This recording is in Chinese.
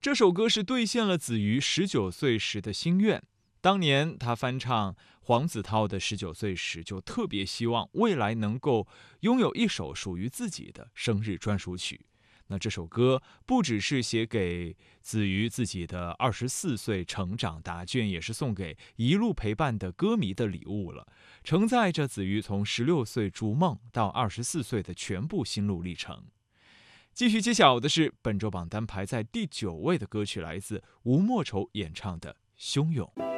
这首歌是兑现了子瑜19岁时的心愿。当年他翻唱黄子韬的19岁时，就特别希望未来能够拥有一首属于自己的生日专属曲。那这首歌不只是写给子瑜自己的24岁成长答卷，也是送给一路陪伴的歌迷的礼物了，承载着子瑜从16岁逐梦到24岁的全部心路历程。继续揭晓的是本周榜单排在第9位的歌曲，来自吴莫愁演唱的《汹涌》。